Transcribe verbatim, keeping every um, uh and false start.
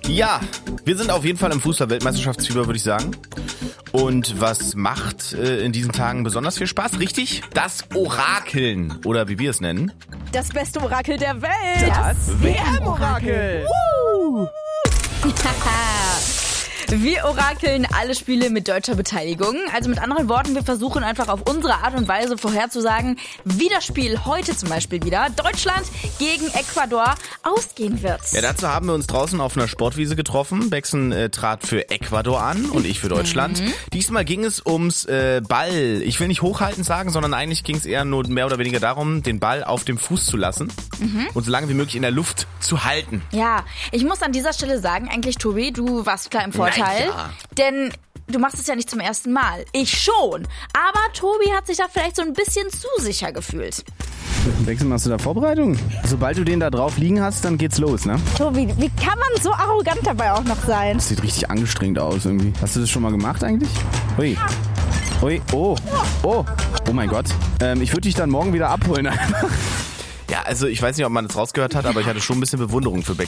Ja, wir sind auf jeden Fall im Fußball-Weltmeisterschaftsfieber, würde ich sagen. Und was macht äh, in diesen Tagen besonders viel Spaß? Richtig? Das Orakeln. Oder wie wir es nennen. Das beste Orakel der Welt. Das W M-Orakel. Wir orakeln alle Spiele mit deutscher Beteiligung. Also mit anderen Worten, wir versuchen einfach auf unsere Art und Weise vorherzusagen, wie das Spiel heute zum Beispiel wieder Deutschland gegen Ecuador ausgehen wird. Ja, dazu haben wir uns draußen auf einer Sportwiese getroffen. Bexen äh, trat für Ecuador an und ich für Deutschland. Mhm. Diesmal ging es ums äh, Ball. Ich will nicht hochhaltend sagen, sondern eigentlich ging es eher nur mehr oder weniger darum, den Ball auf dem Fuß zu lassen mhm. und so lange wie möglich in der Luft zu halten. Ja, ich muss an dieser Stelle sagen, eigentlich, Tobi, du warst klar im Vorteil. Ja. Denn du machst es ja nicht zum ersten Mal. Ich schon. Aber Tobi hat sich da vielleicht so ein bisschen zu sicher gefühlt. Wechsel, machst du da Vorbereitung? Sobald du den da drauf liegen hast, dann geht's los, ne? Tobi, wie kann man so arrogant dabei auch noch sein? Das sieht richtig angestrengt aus irgendwie. Hast du das schon mal gemacht eigentlich? Hui. Hui. Oh. Oh. Oh mein Gott. Ähm, ich würde dich dann morgen wieder abholen einfach. Ja, also ich weiß nicht, ob man das rausgehört hat, aber ich hatte schon ein bisschen Bewunderung für Bex.